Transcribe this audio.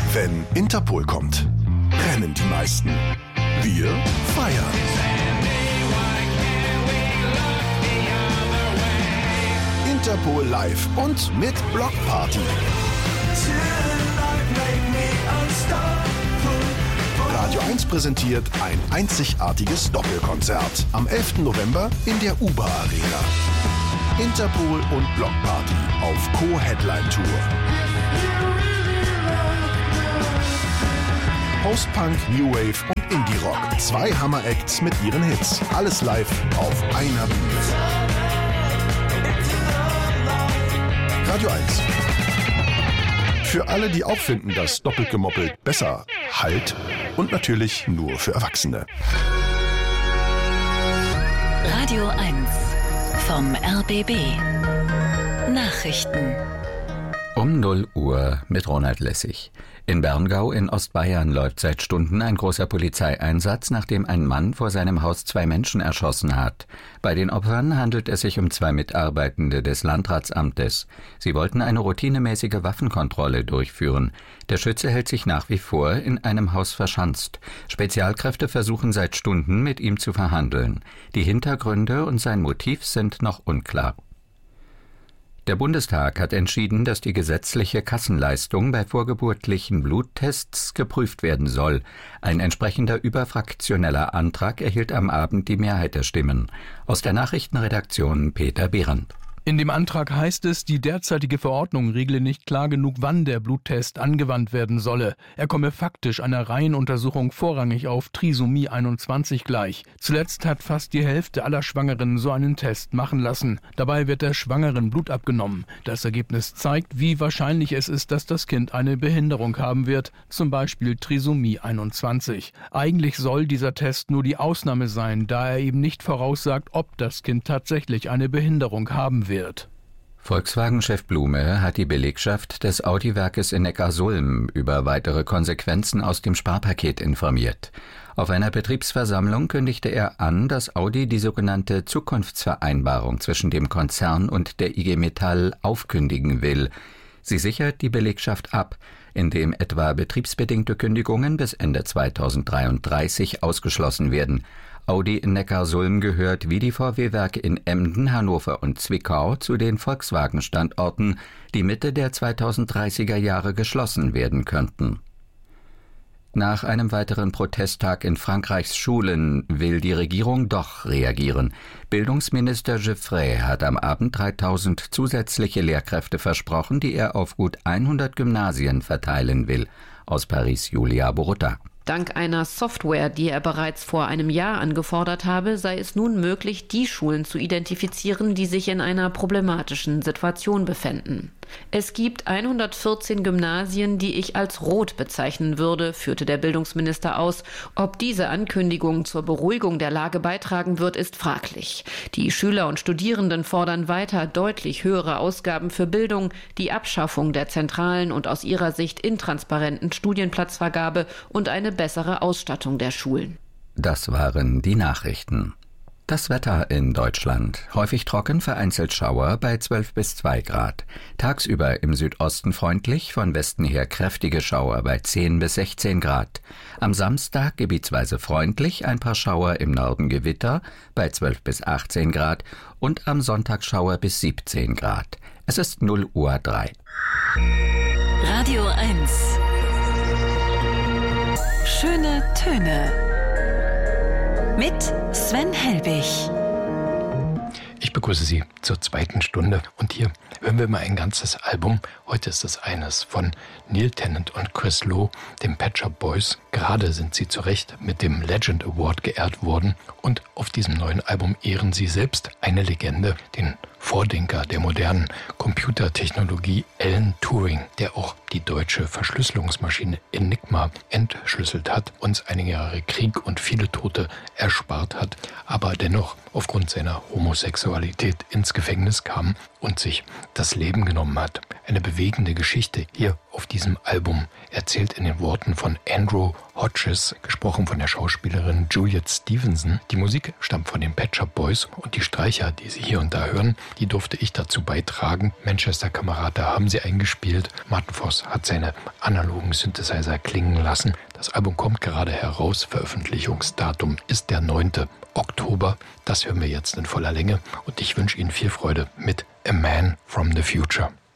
Wenn Interpol kommt, rennen die meisten. Wir feiern. Interpol live und mit Blockparty. Radio 1 präsentiert ein einzigartiges Doppelkonzert am 11. November in der UBA Arena. Interpol und Blockparty auf Co-Headline-Tour. Post-Punk, New Wave und Indie-Rock. 2 Hammer-Acts mit ihren Hits. Alles live auf einer Bühne. Radio 1. Für alle, die auch finden, dass doppelt gemoppelt besser halt. Und natürlich nur für Erwachsene. Radio 1 vom RBB. Nachrichten. Um 0 Uhr mit Ronald Lessig. In Berngau in Ostbayern läuft seit Stunden ein großer Polizeieinsatz, nachdem ein Mann vor seinem Haus 2 Menschen erschossen hat. Bei den Opfern handelt es sich um 2 Mitarbeitende des Landratsamtes. Sie wollten eine routinemäßige Waffenkontrolle durchführen. Der Schütze hält sich nach wie vor in einem Haus verschanzt. Spezialkräfte versuchen seit Stunden, mit ihm zu verhandeln. Die Hintergründe und sein Motiv sind noch unklar. Der Bundestag hat entschieden, dass die gesetzliche Kassenleistung bei vorgeburtlichen Bluttests geprüft werden soll. Ein entsprechender überfraktioneller Antrag erhielt am Abend die Mehrheit der Stimmen. Aus der Nachrichtenredaktion Peter Behrendt. In dem Antrag heißt es, die derzeitige Verordnung regle nicht klar genug, wann der Bluttest angewandt werden solle. Er komme faktisch einer Reihenuntersuchung vorrangig auf Trisomie 21 gleich. Zuletzt hat fast die Hälfte aller Schwangeren so einen Test machen lassen. Dabei wird der Schwangeren Blut abgenommen. Das Ergebnis zeigt, wie wahrscheinlich es ist, dass das Kind eine Behinderung haben wird, zum Beispiel Trisomie 21. Eigentlich soll dieser Test nur die Ausnahme sein, da er eben nicht voraussagt, ob das Kind tatsächlich eine Behinderung haben wird. Volkswagen-Chef Blume hat die Belegschaft des Audi-Werkes in Neckarsulm über weitere Konsequenzen aus dem Sparpaket informiert. Auf einer Betriebsversammlung kündigte er an, dass Audi die sogenannte Zukunftsvereinbarung zwischen dem Konzern und der IG Metall aufkündigen will. Sie sichert die Belegschaft ab, indem etwa betriebsbedingte Kündigungen bis Ende 2033 ausgeschlossen werden. Audi in Neckarsulm gehört wie die VW-Werke in Emden, Hannover und Zwickau zu den Volkswagen-Standorten, die Mitte der 2030er Jahre geschlossen werden könnten. Nach einem weiteren Protesttag in Frankreichs Schulen will die Regierung doch reagieren. Bildungsminister Giffray hat am Abend 3000 zusätzliche Lehrkräfte versprochen, die er auf gut 100 Gymnasien verteilen will. Aus Paris Julia Borutta. Dank einer Software, die er bereits vor einem Jahr angefordert habe, sei es nun möglich, die Schulen zu identifizieren, die sich in einer problematischen Situation befänden. Es gibt 114 Gymnasien, die ich als rot bezeichnen würde, führte der Bildungsminister aus. Ob diese Ankündigung zur Beruhigung der Lage beitragen wird, ist fraglich. Die Schüler und Studierenden fordern weiter deutlich höhere Ausgaben für Bildung, die Abschaffung der zentralen und aus ihrer Sicht intransparenten Studienplatzvergabe und eine bessere Ausstattung der Schulen. Das waren die Nachrichten. Das Wetter in Deutschland. Häufig trocken, vereinzelt Schauer bei 12 bis 2 Grad. Tagsüber im Südosten freundlich, von Westen her kräftige Schauer bei 10 bis 16 Grad. Am Samstag gebietsweise freundlich, ein paar Schauer im Norden Gewitter bei 12 bis 18 Grad und am Sonntag Schauer bis 17 Grad. Es ist 0 Uhr 3. Radio 1. Schöne Töne. Mit Sven Helbig. Ich begrüße Sie zur 2. Stunde und hier hören wir mal ein ganzes Album. Heute ist es eines von Neil Tennant und Chris Lowe, den Pet Shop Boys. Gerade sind sie zu Recht mit dem Legend Award geehrt worden und auf diesem neuen Album ehren sie selbst eine Legende, den Vordenker der modernen Computertechnologie Alan Turing, der auch die deutsche Verschlüsselungsmaschine Enigma entschlüsselt hat, uns einige Jahre Krieg und viele Tote erspart hat, aber dennoch aufgrund seiner Homosexualität ins Gefängnis kam und sich das Leben genommen hat. Eine bewegende Geschichte hier auf diesem Album, erzählt in den Worten von Andrew Hodges, gesprochen von der Schauspielerin Juliet Stevenson. Die Musik stammt von den Pet Shop Boys und die Streicher, die Sie hier und da hören, die durfte ich dazu beitragen. Manchester Kamerad, da haben sie eingespielt. Martin Voss hat seine analogen Synthesizer klingen lassen. Das Album kommt gerade heraus. Veröffentlichungsdatum ist der 9. Oktober. Das hören wir jetzt in voller Länge und ich wünsche Ihnen viel Freude mit A Man from the Future.